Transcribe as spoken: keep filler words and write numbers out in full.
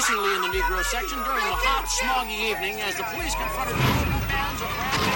increasingly in the Negro section during the hot, smoggy evening as the police confronted the bands of